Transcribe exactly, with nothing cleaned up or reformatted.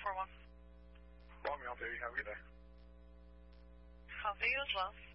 four one. Romeo, baby, have a good day. Copy you as well.